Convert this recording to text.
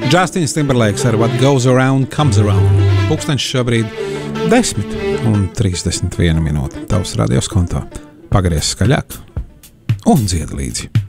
Justins Timberlakes ar What Goes Around Comes Around. Pūkstens šobrīd 10:31 minūte. Tavs radios kontā. Pagries skaļāk un dzied līdzi.